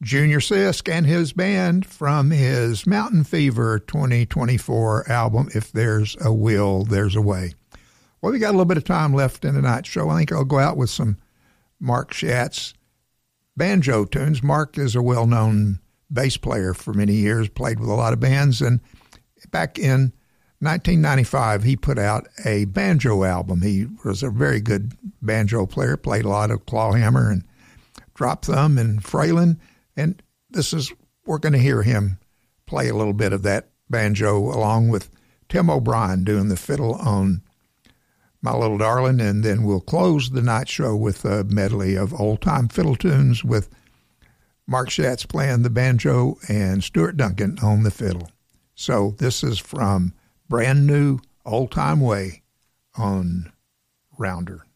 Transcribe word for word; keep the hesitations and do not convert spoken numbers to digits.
Junior Sisk and his band from his Mountain Fever twenty twenty-four album, If There's a Will, There's a Way. Well, we got a little bit of time left in tonight's show. I think I'll go out with some Mark Schatz banjo tunes. Mark is a well-known bass player for many years, played with a lot of bands, and back in nineteen ninety-five, he put out a banjo album. He was a very good banjo player, played a lot of clawhammer and drop thumb and fralin, and this is, we're going to hear him play a little bit of that banjo along with Tim O'Brien doing the fiddle on My Little Darling, and then we'll close the night show with a medley of old-time fiddle tunes with Mark Schatz playing the banjo and Stuart Duncan on the fiddle. So this is from Brand New Old Time Way on Rounder.